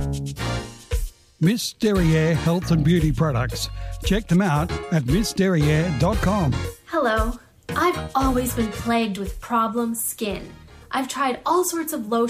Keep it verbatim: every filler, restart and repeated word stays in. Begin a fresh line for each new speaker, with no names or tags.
Miss Derriere Health and Beauty Products. Check them out at miss derriere dot com.
Hello. I've always been plagued with problem skin. I've tried all sorts of lotions